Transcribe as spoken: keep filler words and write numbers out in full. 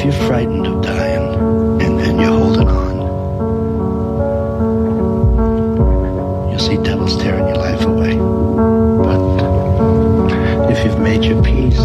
you're frightened of dying and, and you're holding on, you'll see devils tearing your life away. But if you've made your peace